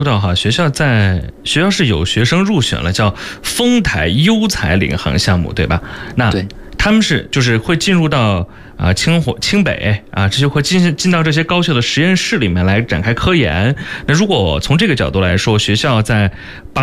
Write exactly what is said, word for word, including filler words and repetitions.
说到哈，学校在学校是有学生入选了叫丰台优才领航项目，对吧？那对， 他们是就是会进入到啊清华、清北啊这些会进进到这些高校的实验室里面来展开科研。那如果从这个角度来说，学校在